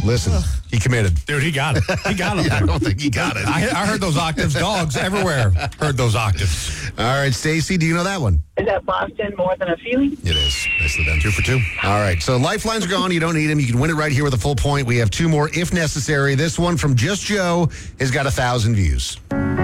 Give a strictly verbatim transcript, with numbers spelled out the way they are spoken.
Listen, he committed. Dude, he got it. He got it. Yeah, I don't think he got it. I, I heard those octaves. Dogs everywhere heard those octaves. All right, Stacy, do you know that one? Is that Boston More Than a Feeling? It is. Nicely done. Two for two. All right, so lifelines are gone. You don't need them. You can win it right here with a full point. We have two more if necessary. This one from Just Joe has got a thousand views.